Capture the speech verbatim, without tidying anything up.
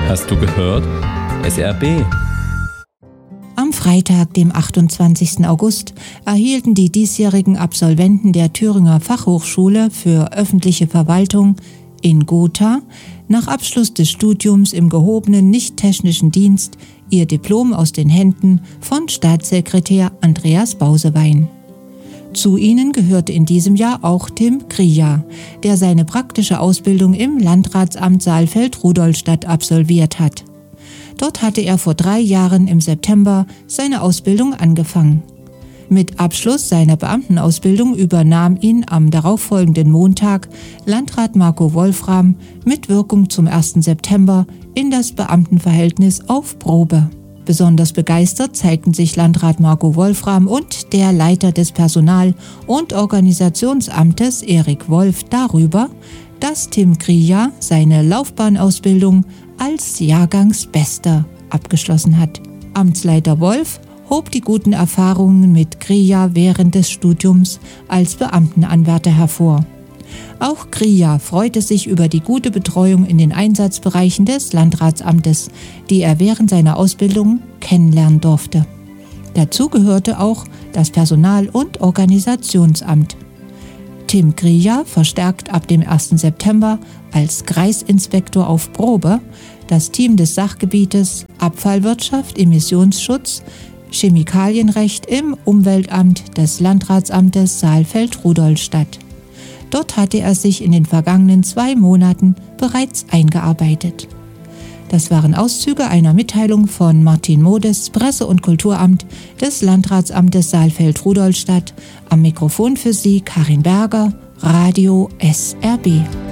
Hast du gehört? S R B. Am Freitag, dem achtundzwanzigsten August, erhielten die diesjährigen Absolventen der Thüringer Fachhochschule für öffentliche Verwaltung in Gotha nach Abschluss des Studiums im gehobenen nicht-technischen Dienst ihr Diplom aus den Händen von Staatssekretär Andreas Bausewein. Zu ihnen gehörte in diesem Jahr auch Tim Krija, der seine praktische Ausbildung im Landratsamt Saalfeld-Rudolstadt absolviert hat. Dort hatte er vor drei Jahren im September seine Ausbildung angefangen. Mit Abschluss seiner Beamtenausbildung übernahm ihn am darauffolgenden Montag Landrat Marco Wolfram mit Wirkung zum ersten September in das Beamtenverhältnis auf Probe. Besonders begeistert zeigten sich Landrat Marco Wolfram und der Leiter des Personal- und Organisationsamtes Erik Wolf darüber, dass Tim Krija seine Laufbahnausbildung als Jahrgangsbester abgeschlossen hat. Amtsleiter Wolf hob die guten Erfahrungen mit Krija während des Studiums als Beamtenanwärter hervor. Auch Krija freute sich über die gute Betreuung in den Einsatzbereichen des Landratsamtes, die er während seiner Ausbildung kennenlernen durfte. Dazu gehörte auch das Personal- und Organisationsamt. Tim Krija verstärkt ab dem ersten September als Kreisinspektor auf Probe das Team des Sachgebietes Abfallwirtschaft, Emissionsschutz, Chemikalienrecht im Umweltamt des Landratsamtes Saalfeld-Rudolstadt. Dort hatte er sich in den vergangenen zwei Monaten bereits eingearbeitet. Das waren Auszüge einer Mitteilung von Martin Modes, Presse- und Kulturamt des Landratsamtes Saalfeld-Rudolstadt. Am Mikrofon für Sie Karin Berger, Radio S R B.